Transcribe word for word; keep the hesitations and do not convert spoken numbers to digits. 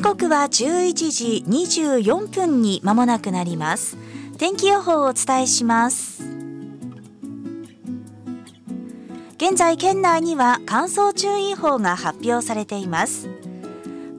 刻はじゅういちじにじゅうよんぷんに間もなくなります。天気予報をお伝えします。現在県内には乾燥注意報が発表されています。